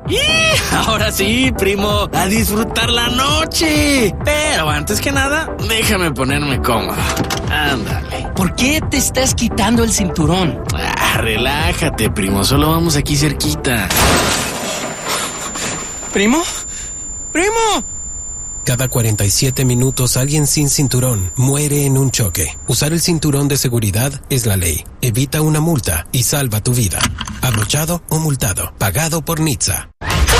¡Y! Ahora sí, primo, a disfrutar la noche. Pero antes que nada, déjame ponerme cómodo. Ándale. ¿Por qué te estás quitando el cinturón? Relájate, primo, solo vamos aquí cerquita. ¿Primo? ¡Primo! Cada 47 minutos alguien sin cinturón muere en un choque. Usar el cinturón de seguridad es la ley. Evita una multa y salva tu vida. Abrochado o multado. Pagado por NHTSA.